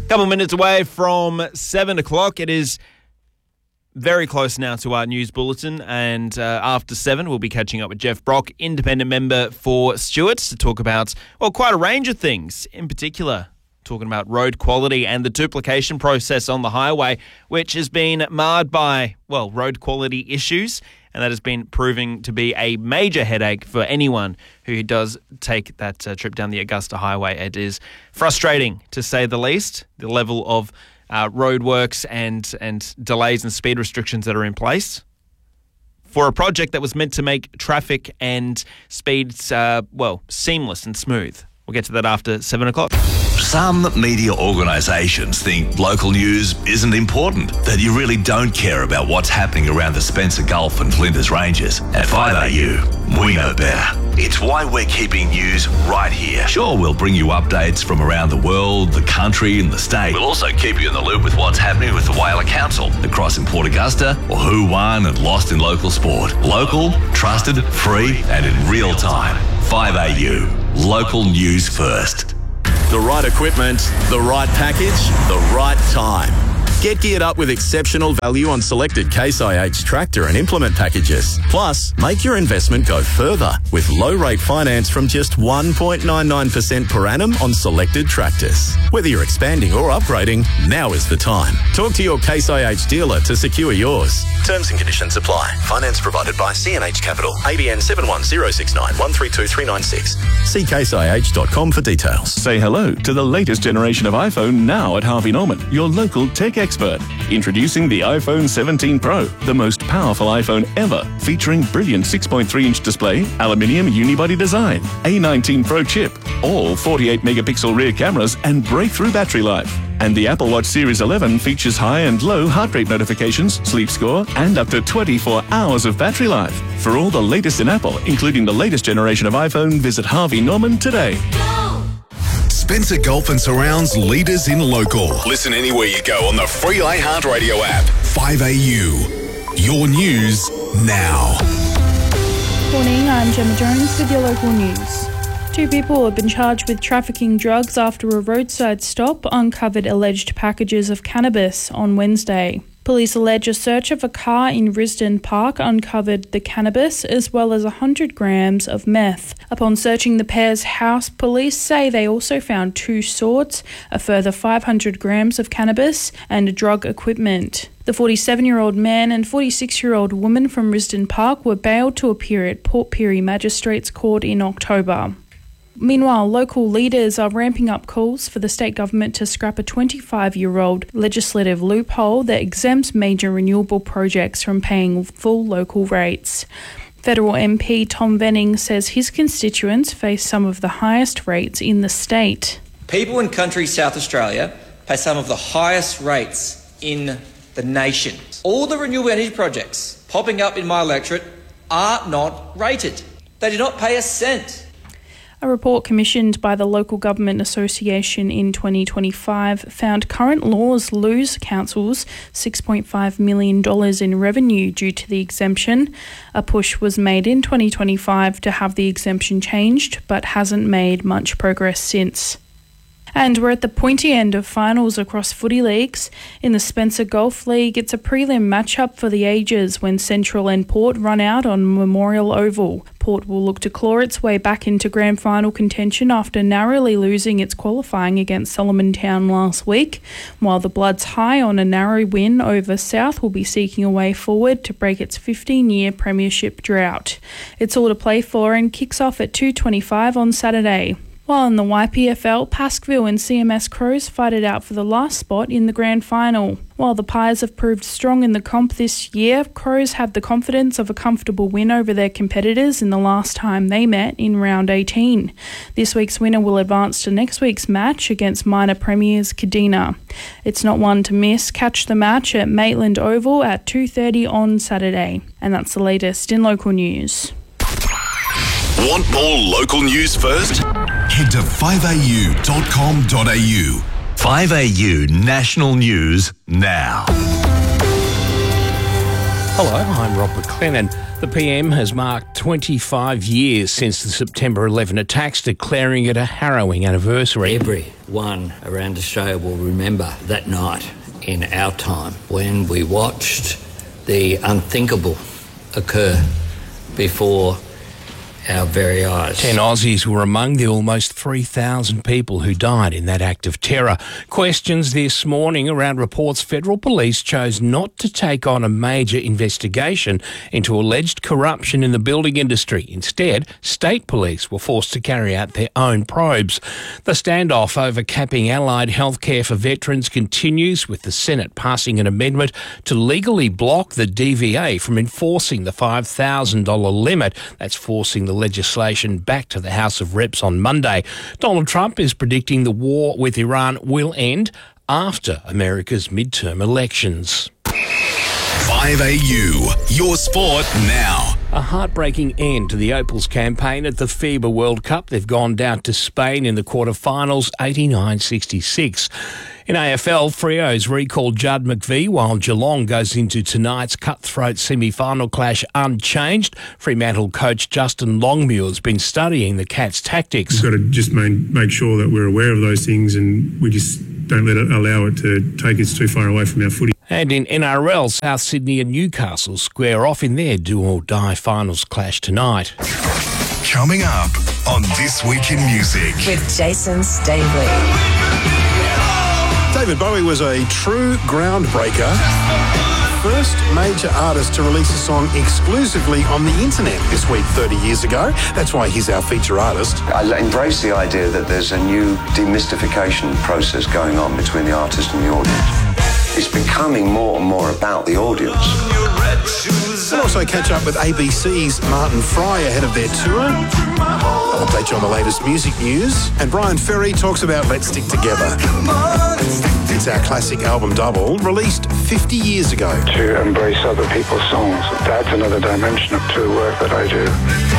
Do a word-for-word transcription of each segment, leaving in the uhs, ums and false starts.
Couple minutes away from seven o'clock. It is very close now to our news bulletin, and uh, after seven, we'll be catching up with Jeff Brock, independent member for Stewart's, to talk about, well, quite a range of things. In particular, talking about road quality and the duplication process on the highway, which has been marred by, well, road quality issues, and that has been proving to be a major headache for anyone who does take that uh, trip down the Augusta Highway. It is frustrating, to say the least, the level of uh, roadworks and, and delays and speed restrictions that are in place for a project that was meant to make traffic and speeds, uh, well, seamless and smooth. We'll get to that after seven o'clock. Some media organisations think local news isn't important, that you really don't care about what's happening around the Spencer Gulf and Flinders Ranges. At five A U, we know better. It's why we're keeping news right here. Sure, we'll bring you updates from around the world, the country and the state. We'll also keep you in the loop with what's happening with the Whaler Council, the Cross in Port Augusta, or who won and lost in local sport. Local, trusted, free and in real time. five A U, local news first. The right equipment, the right package, the right time. Get geared up with exceptional value on selected Case I H tractor and implement packages. Plus, make your investment go further with low-rate finance from just one point nine nine percent per annum on selected tractors. Whether you're expanding or upgrading, now is the time. Talk to your Case I H dealer to secure yours. Terms and conditions apply. Finance provided by C N H Capital. A B N seven one zero six nine one three two three nine six. See case I H dot com for details. Say hello to the latest generation of iPhone now at Harvey Norman, your local tech expert. Introducing the iPhone seventeen Pro, the most powerful iPhone ever, featuring brilliant six point three inch display, aluminium unibody design, A nineteen Pro chip, all forty-eight megapixel rear cameras and breakthrough battery life. And the Apple Watch Series eleven features high and low heart rate notifications, sleep score, and up to twenty-four hours of battery life. For all the latest in Apple, including the latest generation of iPhone, visit Harvey Norman today. Spencer Gulf and Surrounds leaders in local. Listen anywhere you go on the free iHeartRadio app. five A U, your news now. Morning, I'm Gemma Jones with your local news. Two people have been charged with trafficking drugs after a roadside stop uncovered alleged packages of cannabis on Wednesday. Police allege a search of a car in Risdon Park uncovered the cannabis as well as one hundred grams of meth. Upon searching the pair's house, police say they also found two swords, a further five hundred grams of cannabis and drug equipment. The forty-seven-year-old man and forty-six-year-old woman from Risdon Park were bailed to appear at Port Pirie Magistrates Court in October. Meanwhile, local leaders are ramping up calls for the state government to scrap a twenty-five-year-old legislative loophole that exempts major renewable projects from paying full local rates. Federal M P Tom Venning says his constituents face some of the highest rates in the state. People in country South Australia pay some of the highest rates in the nation. All the renewable energy projects popping up in my electorate are not rated. They do not pay a cent. A report commissioned by the Local Government Association in twenty twenty-five found current laws lose councils six point five million dollars in revenue due to the exemption. A push was made in twenty twenty-five to have the exemption changed, but hasn't made much progress since. And we're at the pointy end of finals across footy leagues. In the Spencer Gulf League, it's a prelim matchup for the ages when Central and Port run out on Memorial Oval. Port will look to claw its way back into grand final contention after narrowly losing its qualifying against Solomon Town last week, while the Bloods high on a narrow win over South will be seeking a way forward to break its fifteen-year premiership drought. It's all to play for and kicks off at two twenty-five on Saturday. While in the Y P F L, Pasqueville and C M S Crows fight it out for the last spot in the grand final. While the Pies have proved strong in the comp this year, Crows have the confidence of a comfortable win over their competitors in the last time they met in round eighteen. This week's winner will advance to next week's match against minor premiers Kadina. It's not one to miss. Catch the match at Maitland Oval at two thirty on Saturday. And that's the latest in local news. Want more local news first? Head to five a u dot com dot a u. five A U National News now. Hello, I'm Rob McLennan. The P M has marked twenty-five years since the September eleven attacks, declaring it a harrowing anniversary. Everyone around Australia will remember that night in our time when we watched the unthinkable occur before our very eyes. Ten Aussies were among the almost three thousand people who died in that act of terror. Questions this morning around reports federal police chose not to take on a major investigation into alleged corruption in the building industry. Instead, state police were forced to carry out their own probes. The standoff over capping allied healthcare for veterans continues, with the Senate passing an amendment to legally block the D V A from enforcing the five thousand dollars limit. That's forcing the legislation back to the House of Reps on Monday. Donald Trump is predicting the war with Iran will end after America's midterm elections. five A U, your sport now. A heartbreaking end to the Opals campaign at the FIBA World Cup. They've gone down to Spain in the quarterfinals, eighty-nine sixty-six. In A F L, Freo's recalled Judd McVie, while Geelong goes into tonight's cutthroat semi-final clash unchanged. Fremantle coach Justin Longmuir's been studying the Cats' tactics. We've got to just main, make sure that we're aware of those things, and we just don't let it allow it to take us too far away from our footy. And in N R L, South Sydney and Newcastle square off in their do-or-die finals clash tonight. Coming up on This Week in Music with Jason Stavely. David Bowie was a true groundbreaker. First major artist to release a song exclusively on the internet this week thirty years ago. That's why he's our feature artist. I embrace the idea that there's a new demystification process going on between the artist and the audience. It's becoming more and more about the audience. We'll also catch up with A B C's Martin Fry ahead of their tour. I'll update you on the latest music news. And Brian Ferry talks about Let's Stick Together. It's our classic album double, released fifty years ago. To embrace other people's songs, that's another dimension to the work that I do.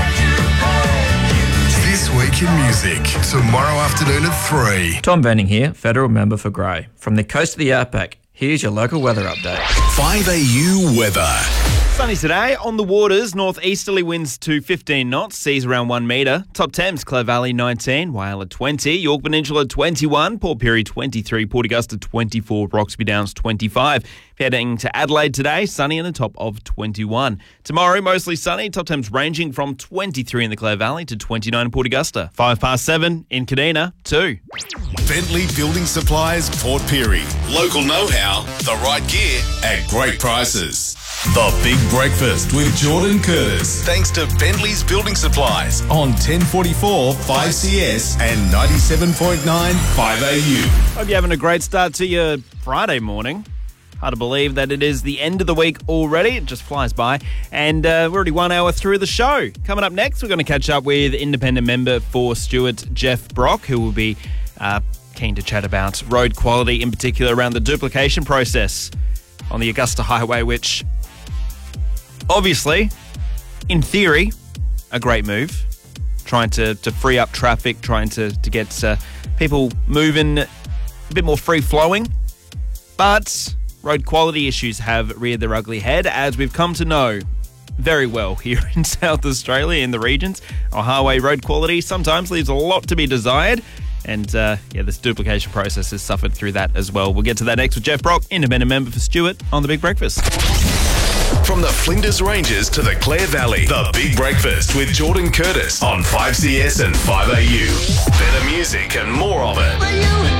This Week in Music, tomorrow afternoon at three. Tom Benning here, Federal Member for Grey. From the coast of the Outback, here's your local weather update. five A U weather. Sunny today. On the waters, northeasterly winds to fifteen knots, seas around one metre. Top temps, Clare Valley nineteen, Whyalla twenty, York Peninsula twenty-one, Port Pirie twenty-three, Port Augusta twenty-four, Roxby Downs twenty-five. Heading to Adelaide today, sunny and a top of twenty-one. Tomorrow, mostly sunny, top temps ranging from twenty-three in the Clare Valley to twenty-nine in Port Augusta. Five past seven in Kadina, two. Bentley Building Supplies, Port Pirie. Local know-how, the right gear at great prices. The Big Breakfast with Jordan Curtis. Thanks to Bentley's Building Supplies on ten forty-four five C S and ninety-seven point nine five A U. Hope you're having a great start to your Friday morning. Hard to believe that it is the end of the week already. It just flies by. And uh, we're already one hour through the show. Coming up next, we're going to catch up with independent member for Stewart, Jeff Brock, who will be uh, keen to chat about road quality, in particular around the duplication process on the Augusta Highway, which obviously, in theory, a great move. Trying to, to free up traffic, trying to, to get uh, people moving a bit more free-flowing. But road quality issues have reared their ugly head, as we've come to know very well here in South Australia, in the regions. Our highway road quality sometimes leaves a lot to be desired. And, uh, yeah, this duplication process has suffered through that as well. We'll get to that next with Jeff Brock, independent member for Stewart, on The Big Breakfast. From the Flinders Ranges to the Clare Valley, The Big Breakfast with Jordan Curtis on five C S and five A U. Better music and more of it.